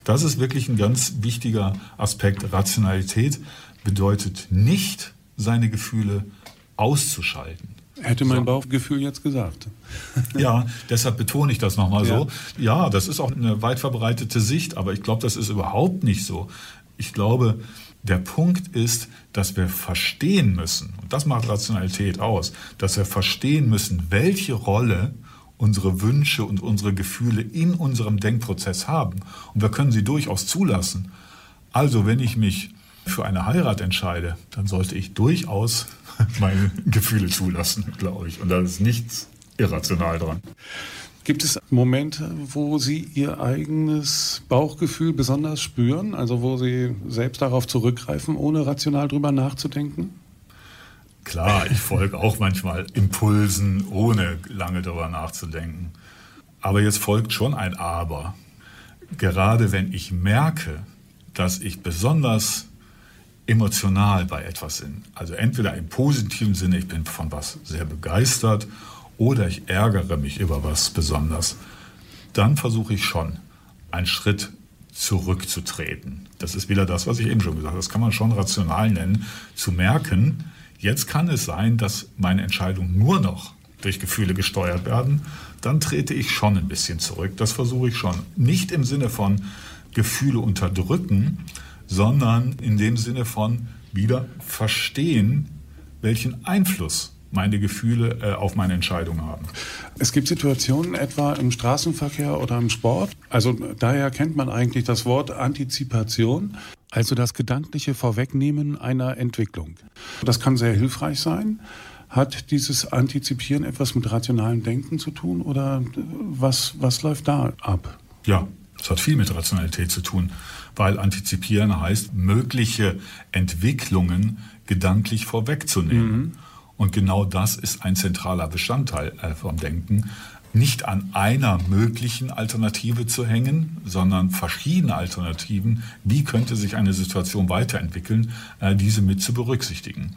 Das ist wirklich ein ganz wichtiger Aspekt. Rationalität bedeutet nicht, seine Gefühle auszuschalten. Hätte mein Bauchgefühl jetzt gesagt. Ja, deshalb betone ich das nochmal so. Ja, das ist auch eine weit verbreitete Sicht, aber ich glaube, das ist überhaupt nicht so. Ich glaube, der Punkt ist, dass wir verstehen müssen, und das macht Rationalität aus, dass wir verstehen müssen, welche Rolle unsere Wünsche und unsere Gefühle in unserem Denkprozess haben. Und wir können sie durchaus zulassen. Also wenn ich mich für eine Heirat entscheide, dann sollte ich durchaus meine Gefühle zulassen, glaube ich. Und da ist nichts irrational dran. Gibt es Momente, wo Sie Ihr eigenes Bauchgefühl besonders spüren? Also wo Sie selbst darauf zurückgreifen, ohne rational drüber nachzudenken? Klar, ich folge auch manchmal Impulsen, ohne lange darüber nachzudenken. Aber jetzt folgt schon ein Aber. Gerade wenn ich merke, dass ich besonders emotional bei etwas bin, also entweder im positiven Sinne, ich bin von was sehr begeistert, oder ich ärgere mich über was besonders, dann versuche ich schon, einen Schritt zurückzutreten. Das ist wieder das, was ich eben schon gesagt habe. Das kann man schon rational nennen, zu merken, jetzt kann es sein, dass meine Entscheidungen nur noch durch Gefühle gesteuert werden. Dann trete ich schon ein bisschen zurück. Das versuche ich schon. Nicht im Sinne von Gefühle unterdrücken, sondern in dem Sinne von wieder verstehen, welchen Einfluss meine Gefühle auf meine Entscheidungen haben. Es gibt Situationen etwa im Straßenverkehr oder im Sport. Also daher kennt man eigentlich das Wort Antizipation, also das gedankliche Vorwegnehmen einer Entwicklung. Das kann sehr hilfreich sein. Hat dieses Antizipieren etwas mit rationalem Denken zu tun oder was läuft da ab? Ja, es hat viel mit Rationalität zu tun, weil Antizipieren heißt, mögliche Entwicklungen gedanklich vorwegzunehmen. Und genau das ist ein zentraler Bestandteil vom Denken. Nicht an einer möglichen Alternative zu hängen, sondern verschiedene Alternativen. Wie könnte sich eine Situation weiterentwickeln, diese mit zu berücksichtigen.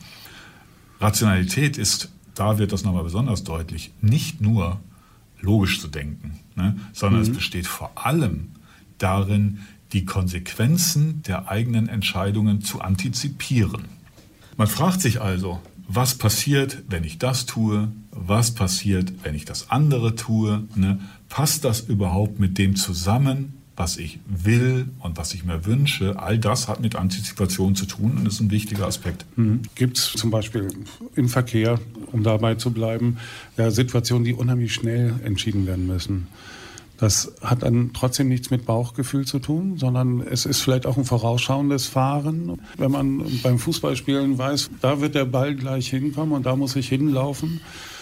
Rationalität ist, da wird das nochmal besonders deutlich, nicht nur logisch zu denken, sondern es besteht vor allem darin, die Konsequenzen der eigenen Entscheidungen zu antizipieren. Man fragt sich also, was passiert, wenn ich das tue? Was passiert, wenn ich das andere tue? Passt das überhaupt mit dem zusammen, was ich will und was ich mir wünsche? All das hat mit Antizipation zu tun und ist ein wichtiger Aspekt. Gibt es zum Beispiel im Verkehr, um dabei zu bleiben, Situationen, die unheimlich schnell entschieden werden müssen? Das hat dann trotzdem nichts mit Bauchgefühl zu tun, sondern es ist vielleicht auch ein vorausschauendes Fahren. Wenn man beim Fußballspielen weiß, da wird der Ball gleich hinkommen und da muss ich hinlaufen.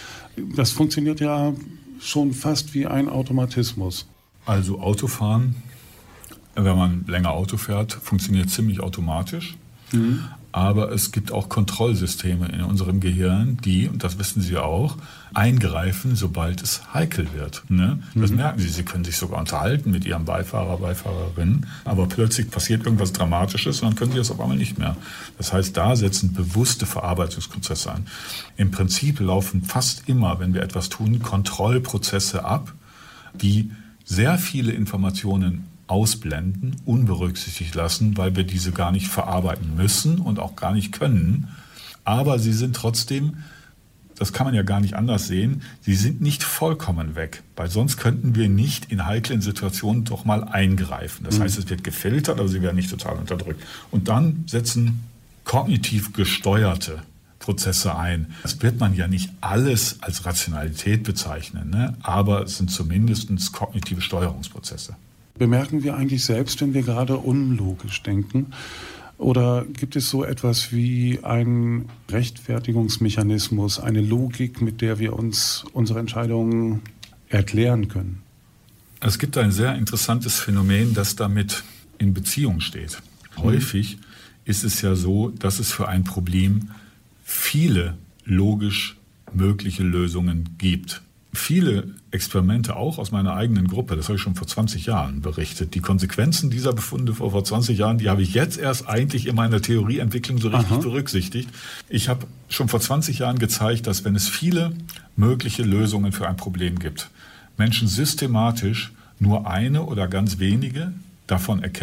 Das funktioniert ja schon fast wie ein Automatismus. Also Autofahren, wenn man länger Auto fährt, funktioniert ziemlich automatisch. Aber es gibt auch Kontrollsysteme in unserem Gehirn, die, und das wissen Sie auch, eingreifen, sobald es heikel wird. Das merken Sie. Sie können sich sogar unterhalten mit Ihrem Beifahrer, Beifahrerin, aber plötzlich passiert irgendwas Dramatisches und dann können Sie das auf einmal nicht mehr. Das heißt, da setzen bewusste Verarbeitungsprozesse ein. Im Prinzip laufen fast immer, wenn wir etwas tun, Kontrollprozesse ab, die sehr viele Informationen ausblenden, unberücksichtigt lassen, weil wir diese gar nicht verarbeiten müssen und auch gar nicht können. Aber sie sind trotzdem, das kann man ja gar nicht anders sehen, sie sind nicht vollkommen weg, weil sonst könnten wir nicht in heiklen Situationen doch mal eingreifen. Das heißt, es wird gefiltert, aber sie werden nicht total unterdrückt. Und dann setzen kognitiv gesteuerte Prozesse ein. Das wird man ja nicht alles als Rationalität bezeichnen, aber es sind zumindest kognitive Steuerungsprozesse. Bemerken wir eigentlich selbst, wenn wir gerade unlogisch denken? Oder gibt es so etwas wie einen Rechtfertigungsmechanismus, eine Logik, mit der wir uns unsere Entscheidungen erklären können? Es gibt ein sehr interessantes Phänomen, das damit in Beziehung steht. Häufig ist es ja so, dass es für ein Problem viele logisch mögliche Lösungen gibt. Viele Experimente, auch aus meiner eigenen Gruppe, das habe ich schon vor 20 Jahren berichtet. Die Konsequenzen dieser Befunde vor 20 Jahren, die habe ich jetzt erst eigentlich in meiner Theorieentwicklung so richtig berücksichtigt. Ich habe schon vor 20 Jahren gezeigt, dass wenn es viele mögliche Lösungen für ein Problem gibt, Menschen systematisch nur eine oder ganz wenige davon erkennen